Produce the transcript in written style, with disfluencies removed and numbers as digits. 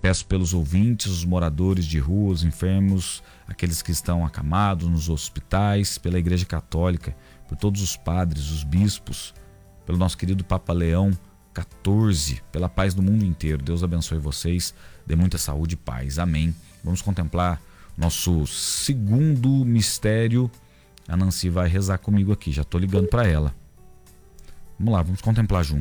Peço pelos ouvintes, os moradores de rua, os enfermos, aqueles que estão acamados nos hospitais, pela Igreja Católica, por todos os padres, os bispos, pelo nosso querido Papa Leão XIV, pela paz do mundo inteiro. Deus abençoe vocês, dê muita saúde e paz. Amém. Vamos contemplar nosso segundo mistério. A Nancy vai rezar comigo aqui, já estou ligando para ela. Vamos lá, vamos contemplar juntos.